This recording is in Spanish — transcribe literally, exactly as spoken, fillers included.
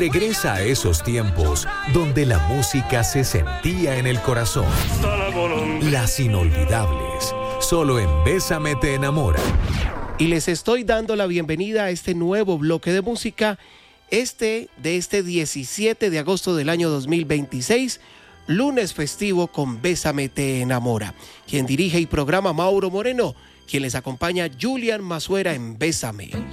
Regresa a esos tiempos donde la música se sentía en el corazón. Las inolvidables, solo en Bésame te enamora. Y les estoy dando la bienvenida a este nuevo bloque de música, este de este diecisiete de agosto del año dos mil veintiséis, lunes festivo con Bésame te enamora. Quien dirige y programa Mauro Moreno, quien les acompaña Julian Mazuera en Bésame.